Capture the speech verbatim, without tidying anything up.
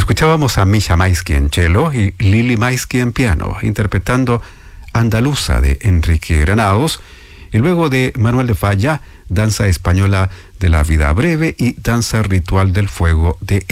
Escuchábamos a Misha Maisky en cello y Lili Maisky en piano, interpretando Andaluza de Enrique Granados, y luego de Manuel de Falla, Danza Española de la Vida Breve y Danza Ritual del Fuego de